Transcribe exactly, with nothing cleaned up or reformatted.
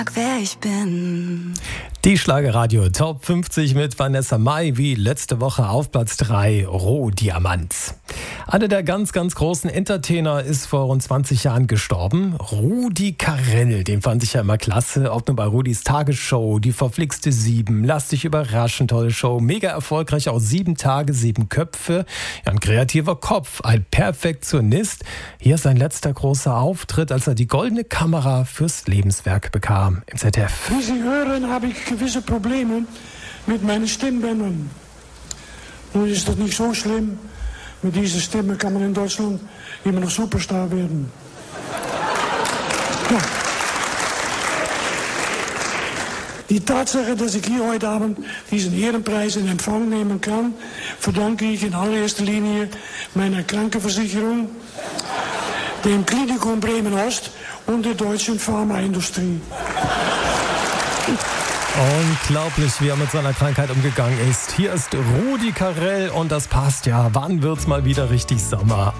Wer ich bin. Die Schlagerradio Top fünfzig mit Vanessa Mai, wie letzte Woche auf Platz drei, Rohdiamant. Einer der ganz, ganz großen Entertainer ist vor rund zwanzig Jahren gestorben. Rudi Carrell, den fand ich ja immer klasse. Ob nur bei Rudis Tagesshow, die verflixte Sieben, Lass dich überraschen, tolle Show. Mega erfolgreich, auch sieben Tage, sieben Köpfe. Ja, ein kreativer Kopf, ein Perfektionist. Hier sein letzter großer Auftritt, als er die goldene Kamera fürs Lebenswerk bekam im Z D F. Wie Sie hören, habe ich gewisse Probleme mit meinen Stimmbändern. Nun ist das nicht so schlimm. Mit dieser Stimme kann man in Deutschland immer noch Superstar werden. Ja. Die Tatsache, dass ich hier heute Abend diesen Ehrenpreis in Empfang nehmen kann, verdanke ich in allererster Linie meiner Krankenversicherung, dem Klinikum Bremen-Ost und der deutschen Pharmaindustrie. Unglaublich, wie er mit seiner Krankheit umgegangen ist. Hier ist Rudi Carrell und das passt ja. Wann wird's mal wieder richtig Sommer?